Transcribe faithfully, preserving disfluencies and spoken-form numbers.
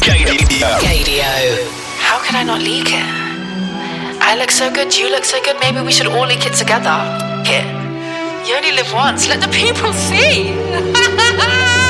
Gadio. How can I not leak it? I look so good, you look so good, maybe we should all leak it together. It. You only live once, let the people see.